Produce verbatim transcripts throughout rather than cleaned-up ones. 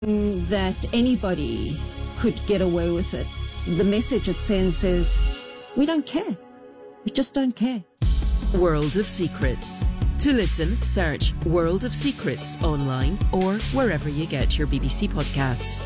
that anybody could get away with it. The message it sends is, we don't care. We just don't care. World of Secrets. To listen, search World of Secrets online or wherever you get your B B C podcasts.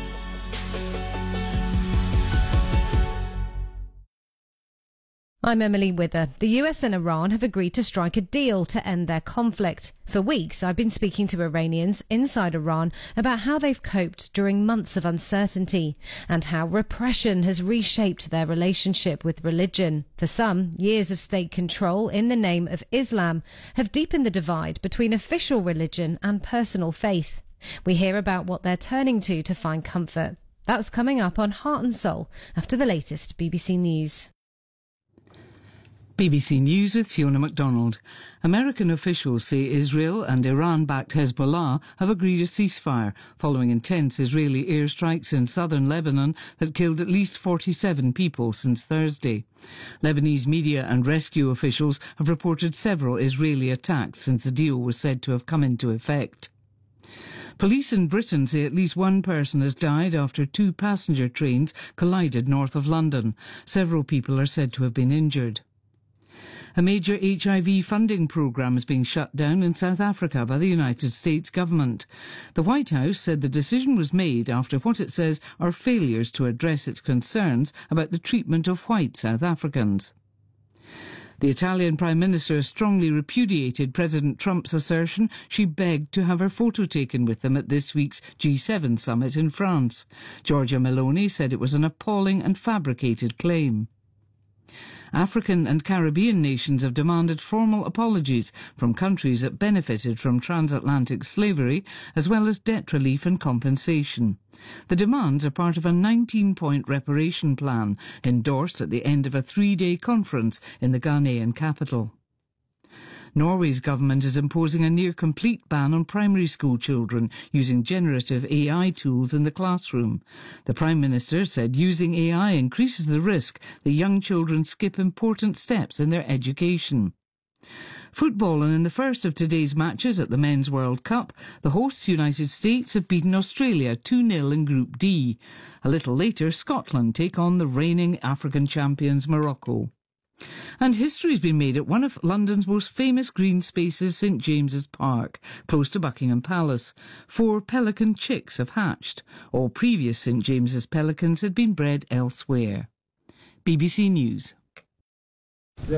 I'm Emily Wither. The U S and Iran have agreed to strike a deal to end their conflict. For weeks, I've been speaking to Iranians inside Iran about how they've coped during months of uncertainty and how repression has reshaped their relationship with religion. For some, years of state control in the name of Islam have deepened the divide between official religion and personal faith. We hear about what they're turning to to find comfort. That's coming up on Heart and Soul after the latest B B C News. B B C News with Fiona MacDonald. American officials say Israel and Iran-backed Hezbollah have agreed a ceasefire following intense Israeli airstrikes in southern Lebanon that killed at least forty-seven people since Thursday. Lebanese media and rescue officials have reported several Israeli attacks since the deal was said to have come into effect. Police in Britain say at least one person has died after two passenger trains collided north of London. Several people are said to have been injured. A major H I V funding programme is being shut down in South Africa by the United States government. The White House said the decision was made after what it says are failures to address its concerns about the treatment of white South Africans. The Italian Prime Minister strongly repudiated President Trump's assertion she begged to have her photo taken with them at this week's G seven summit in France. Giorgia Meloni said it was an appalling and fabricated claim. African and Caribbean nations have demanded formal apologies from countries that benefited from transatlantic slavery, as well as debt relief and compensation. The demands are part of a nineteen-point reparation plan endorsed at the end of a three-day conference in the Ghanaian capital. Norway's government is imposing a near-complete ban on primary school children using generative A I tools in the classroom. The Prime Minister said using A I increases the risk that young children skip important steps in their education. Football, and in the first of today's matches at the Men's World Cup, the hosts United States have beaten Australia two nil in Group D. A little later, Scotland take on the reigning African champions Morocco. And history's been made at one of London's most famous green spaces, St James's Park, close to Buckingham Palace. Four pelican chicks have hatched. All previous St James's pelicans had been bred elsewhere. B B C News. I'm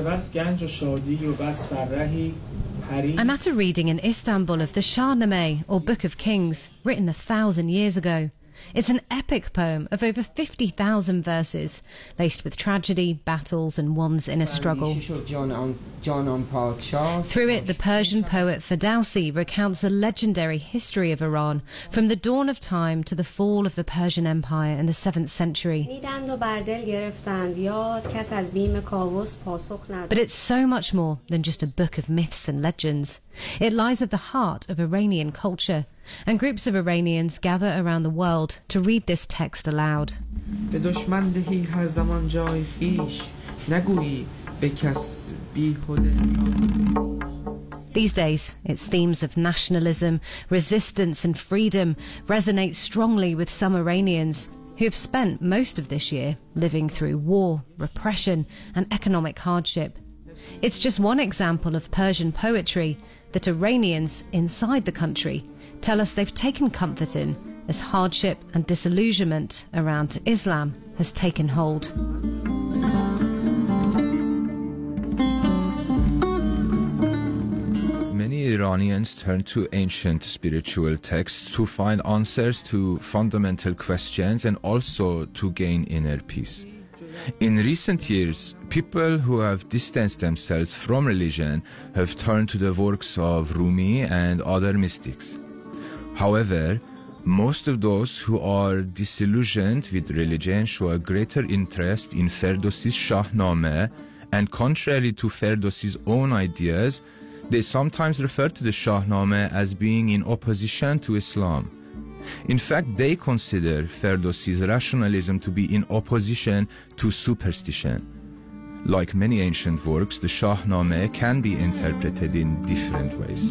at a reading in Istanbul of the Shahnameh, or Book of Kings, written a thousand years ago. It's an epic poem of over fifty thousand verses, laced with tragedy, battles and one's inner struggle. Through it, the Persian poet Ferdowsi recounts the legendary history of Iran, from the dawn of time to the fall of the Persian Empire in the seventh century. But it's so much more than just a book of myths and legends. It lies at the heart of Iranian culture, and groups of Iranians gather around the world to read this text aloud. These days, its themes of nationalism, resistance and freedom resonate strongly with some Iranians who have spent most of this year living through war, repression and economic hardship. It's just one example of Persian poetry that Iranians inside the country tell us they've taken comfort in as hardship and disillusionment around Islam has taken hold. Many Iranians turn to ancient spiritual texts to find answers to fundamental questions and also to gain inner peace. In recent years, people who have distanced themselves from religion have turned to the works of Rumi and other mystics. However, most of those who are disillusioned with religion show a greater interest in Ferdowsi's Shahnameh, and contrary to Ferdowsi's own ideas, they sometimes refer to the Shahnameh as being in opposition to Islam. In fact, they consider Ferdowsi's rationalism to be in opposition to superstition. Like many ancient works, the Shahnameh can be interpreted in different ways.